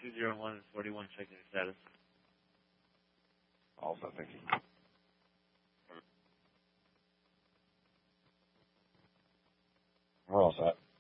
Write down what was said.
201 and 41 checking the status. Also, thank you. We're all set.